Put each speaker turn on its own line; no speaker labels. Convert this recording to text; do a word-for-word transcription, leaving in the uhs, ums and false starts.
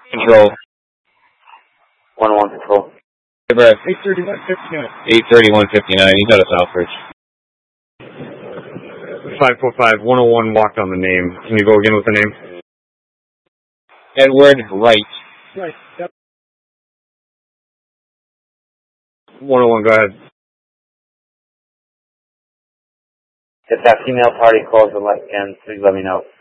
Control.
one oh one Control.
Brad.
eight thirty-one fifty-nine.
eight thirty-one fifty-nine. He's out of Southbridge.
five four five, one oh one walked on the name. Can you go again with the name?
Edward Wright.
Right. Yep. one oh one, go ahead.
If that female party calls the light again, please let me know.